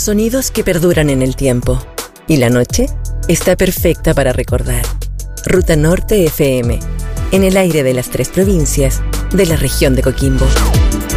sonidos que perduran en el tiempo. Y la noche está perfecta para recordar. Ruta Norte FM, en el aire de las 3 provincias de la región de Coquimbo.